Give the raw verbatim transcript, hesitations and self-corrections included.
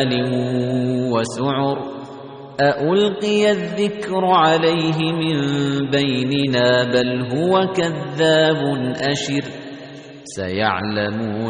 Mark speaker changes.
Speaker 1: وسعر أألقي الذكر عليه من بيننا بل هو كذاب أشر سيعلمون